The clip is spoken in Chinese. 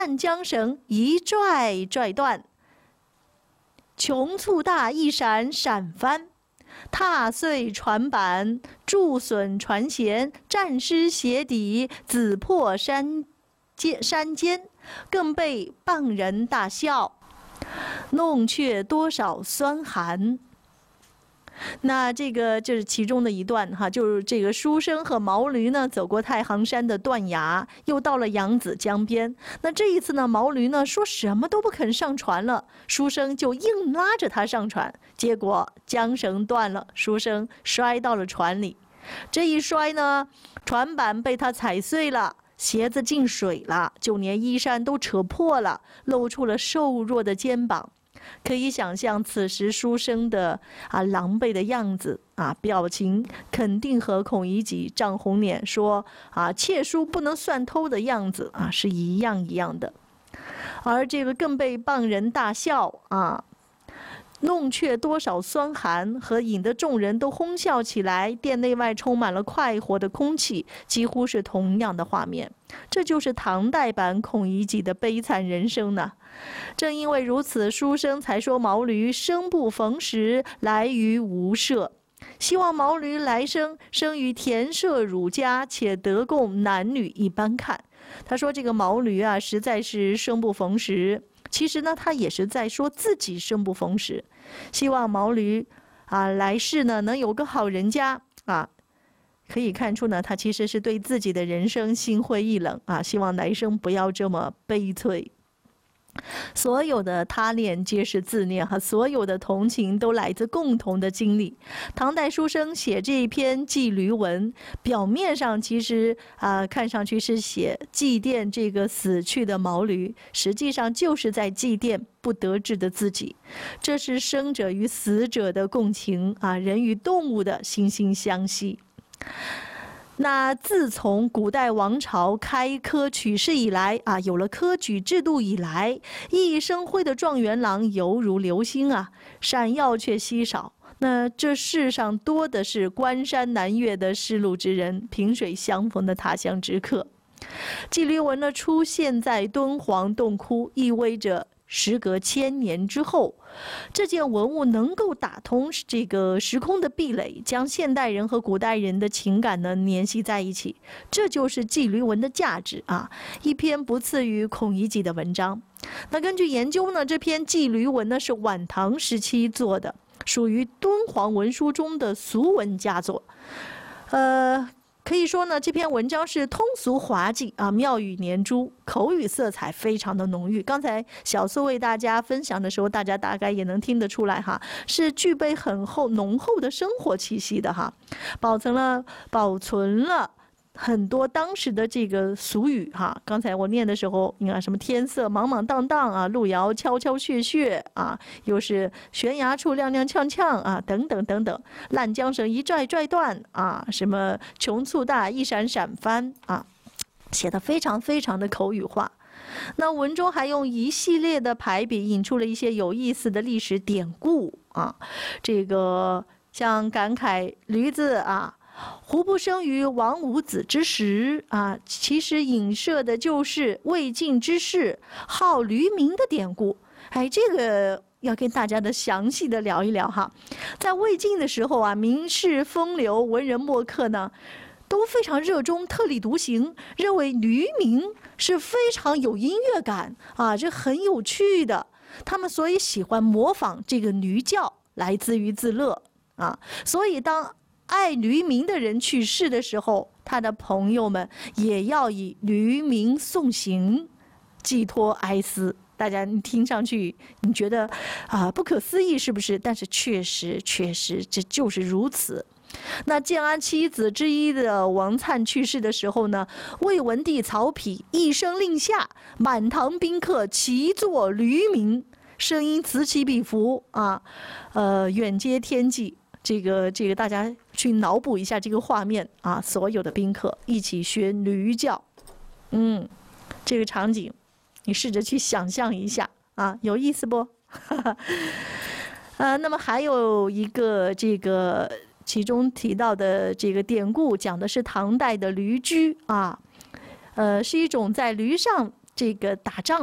缰绳一拽拽断，穷促大一闪闪翻，踏碎船板，铸损船舷，战失鞋底，子破山间，更被傍人大笑，弄却多少酸寒。那这个就是其中的一段哈，就是这个书生和毛驴呢走过太行山的断崖，又到了扬子江边。那这一次呢，毛驴呢说什么都不肯上船了，书生就硬拉着他上船，结果缰绳断了，书生摔到了船里。这一摔呢，船板被他踩碎了，鞋子进水了，就连衣衫都扯破了，露出了瘦弱的肩膀。可以想象此时书生的狼狈的样子表情肯定和孔乙己涨红脸说窃书不能算偷的样子是一样的。而这个更被傍人大笑弄却多少酸寒，和引得众人都哄笑起来，店内外充满了快活的空气，几乎是同样的画面。这就是唐代版孔乙己的悲惨人生呢。正因为如此，书生才说毛驴生不逢时，来于无舍，希望毛驴来生于田舍儒家，且得供男女一般看。他说这个毛驴实在是生不逢时，其实呢他也是在说自己生不逢时，希望毛驴来世呢能有个好人家可以看出呢他其实是对自己的人生心灰意冷希望来生不要这么悲催。所有的他恋皆是自恋所有的同情都来自共同的经历。唐代书生写这一篇祭驴文，表面上其实看上去是写祭奠这个死去的毛驴，实际上就是在祭奠不得志的自己。这是生者与死者的共情人与动物的惺惺相惜。那自从古代王朝开科取士以来有了科举制度以来，熠熠生辉的状元郎犹如流星闪耀却稀少。那这世上多的是关山难越的失路之人，萍水相逢的他乡之客。祭驴文呢出现在敦煌洞窟，意味着时隔1000年之后，这件文物能够打通这个时空的壁垒，将现代人和古代人的情感呢联系在一起。这就是祭驴文的价值一篇不次于孔乙己的文章。那根据研究呢，这篇祭驴文呢是晚唐时期做的，属于敦煌文书中的俗文佳作。可以说呢，这篇文章是通俗滑稽妙语连珠，口语色彩非常的浓郁。刚才小苏为大家分享的时候，大家大概也能听得出来是具备很浓厚的生活气息的保存了很多当时的这个俗语刚才我念的时候，你看什么天色茫茫荡荡路遥悄悄穴穴又是悬崖处踉踉跄跄等等等等，烂缰绳一拽拽断什么穷促大一闪闪翻写得非常非常的口语化。那文中还用一系列的排比引出了一些有意思的历史典故这个像感慨驴子胡不生于王五子之时其实影射的就是魏晋之士好驴鸣的典故。这个要跟大家详细的聊一聊在魏晋的时候名士风流文人墨客呢都非常热衷特立独行，认为驴鸣是非常有音乐感这很有趣的，他们所以喜欢模仿这个驴叫来自娱自乐所以当爱驴鸣的人去世的时候，他的朋友们也要以驴鸣送行，寄托哀思。大家听上去你觉得不可思议是不是？但是确实这就是如此。那建安七子之一的王粲去世的时候呢，魏文帝曹丕一声令下，满堂宾客齐作驴鸣，声音此起彼伏远接天际。这个大家去脑补一下这个画面所有的宾客一起学驴叫这个场景你试着去想象一下有意思不那么还有一个这个其中提到的这个典故，讲的是唐代的驴驹是一种在驴上这个打仗